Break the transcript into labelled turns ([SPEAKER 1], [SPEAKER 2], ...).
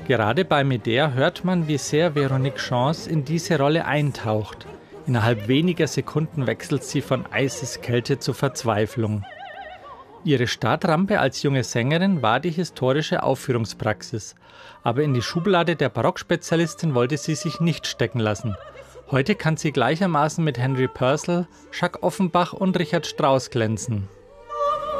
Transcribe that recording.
[SPEAKER 1] Gerade bei Medea hört man, wie sehr Véronique Gens in diese Rolle eintaucht. Innerhalb weniger Sekunden wechselt sie von Eiseskälte zu Verzweiflung. Ihre Startrampe als junge Sängerin war die historische Aufführungspraxis. Aber in die Schublade der Barockspezialistin wollte sie sich nicht stecken lassen. Heute kann sie gleichermaßen mit Henry Purcell, Jacques Offenbach und Richard Strauss glänzen.